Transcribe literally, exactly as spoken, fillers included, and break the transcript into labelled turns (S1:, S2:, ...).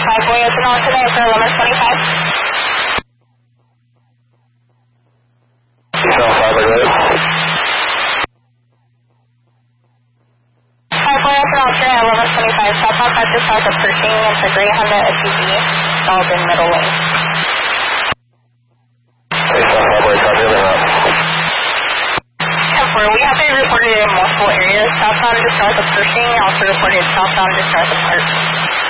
S1: Highway open on today for eleven twenty-five. Highway open on today eleven twenty-five. Southbound five just south of Pershing. It's a gray Honda S U V stalled in middle lane. Where we have been reported in multiple areas, southbound just north of Pershing, also reported southbound just north of Park.